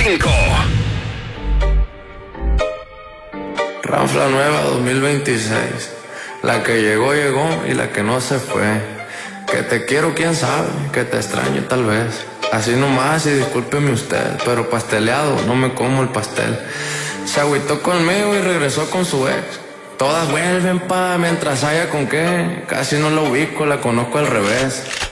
5. Ranfla nueva 2026. La que llegó, llegó y la que no se fue. Que te quiero, quién sabe, que te extraño tal vez. Así nomás y discúlpeme usted, pero pasteleado, no me como el pastel. Se agüitó conmigo y regresó con su ex. Todas vuelven mientras haya con qué. Casi no la ubico, la conozco al revés.